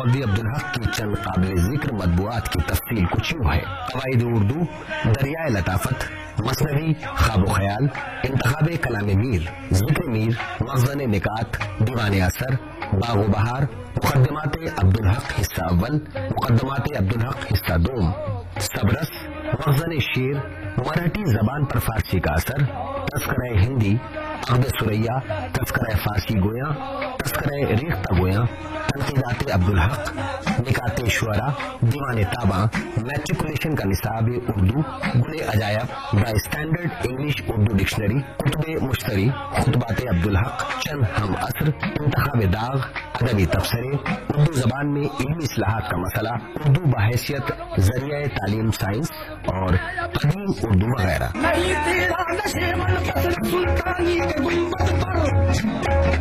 मौलवी अब्दुल हक की चंद काबिल जिक्र मतबूआत की तफसील कुछ यूं है। कवायद उर्दू, दरियाए लताफत, मसनवी, ख्वाब ख्याल, इंतखाबे कलाम मीर, जिक्र मीर, मखज़न निकात, दीवान असर, बागो बहार, मुकद्दमात अब्दुल हक हिस्सा अव्वल, मुकद्दमात अब्दुल हक हिस्सा दोम, सबरस, मखज़न शेर, मराठी जबान पर फारसी का असर, तस्करा हिंदी, अब्द सुरैया, तस्करा फारसी गोया, तस्करा रेख्ता गोया, तनकीदात अब्दुल हक, निकाते शुअरा, दीवान ताबा, मैट्रिकुलेशन का निसाब उर्दू, गुले अजायब, the standard English Urdu dictionary, कुतुबे मुश्तरी, खुतबात अब्दुल हक, चंद हम असर, इंतखाब दाग, अदबी तबसरे, उर्दू जबान में इल्मी इस्लाहात का मसला, उर्दू बहैसियत जरिया तालीम साइंस और कदीम उर्दू वगैरह।